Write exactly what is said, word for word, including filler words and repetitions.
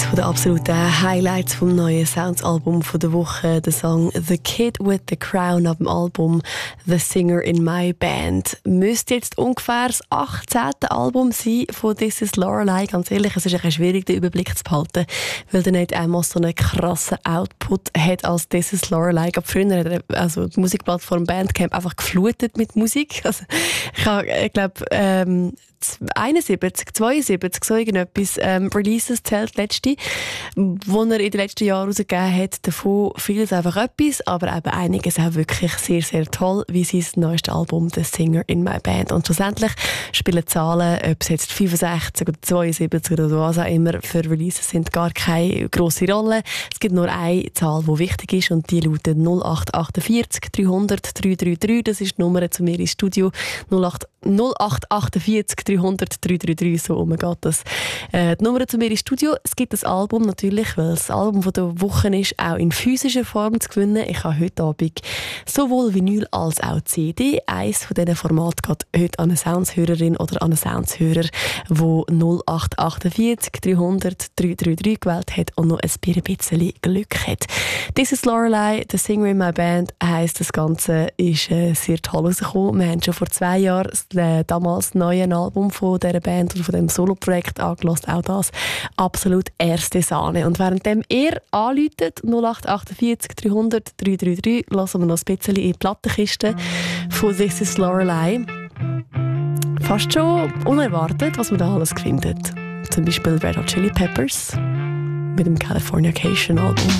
Eines der absoluten Highlights vom neuen Sounds-Album der Woche, der Song «The Kid with the Crown» ab dem Album «The Singer in My Band». Müsste jetzt ungefähr das achtzehnte Album sein von «This is Lorelei». Ganz ehrlich, es ist ein bisschen schwierig, den Überblick zu behalten, weil der Nate Amos so einen krassen Output hat als «This is Lorelei». Gerade früher hat er, also die Musikplattform Bandcamp, einfach geflutet mit Musik. Also ich, ich glaube, ähm, einundsiebzig, zweiundsiebzig, so irgendetwas ähm, Releases zählt letzte, wo er in den letzten Jahren rausgegeben hat. Davon vieles einfach etwas, aber eben einiges auch wirklich sehr, sehr toll, wie sein neuestes Album «The Singer in My Band». Und schlussendlich spielen Zahlen, ob es jetzt fünfundsechzig oder zweiundsiebzig oder was auch immer für Releases sind, gar keine grosse Rolle. Es gibt nur eine Zahl, die wichtig ist, und die lautet null acht achtundvierzig dreihundert dreihundertdreiunddreißig. Das ist die Nummer zu mir ins Studio. null acht achtundvierzig dreihundert dreihundertdreiunddreißig, so um geht das. Äh, die Nummer zu mir ins Studio. Es gibt das Album natürlich, weil das Album von der Woche ist, auch in physischer Form zu gewinnen. Ich habe heute Abend sowohl Vinyl als auch C D. Eins von diesen Formaten geht heute an eine Soundshörerin oder an einen Soundshörer, der null acht achtundvierzig dreihundert dreihundertdreiunddreißig gewählt hat und noch ein bisschen Glück hat. «This is Lorelei», «The Singer in My Band» heisst, das Ganze ist äh, sehr toll rausgekommen. Wir haben schon vor zwei Jahren das äh, damals neue Album von dieser Band oder von diesem Solo-Projekt angehört. Auch das absolut erste Sahne. Und währenddem ihr anläutet, null acht achtundvierzig dreihundert dreihundertdreiunddreißig, hören wir noch ein bisschen in die Plattenkiste von «This is Lorelei». Fast schon unerwartet, was man da alles findet. Zum Beispiel Red Hot Chili Peppers mit dem Californication Album.